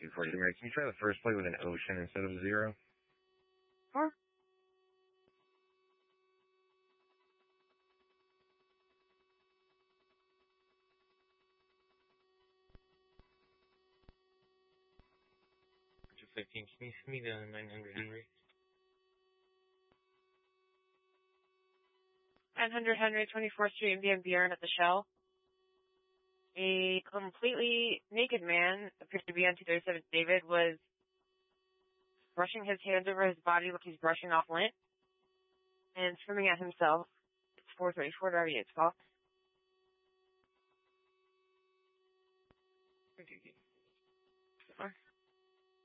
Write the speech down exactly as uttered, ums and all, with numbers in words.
two forty. Mary, can you try the first plate with an ocean instead of a zero? Sure. fifteen, can you send me the nine hundred Henry? nine hundred Henry, twenty-fourth Street, M D M Bjorn at the Shell. A completely naked man, appears to be on two thirty-seven David, was brushing his hands over his body like he's brushing off lint and swimming at himself. It's four thirty-four W, it's called.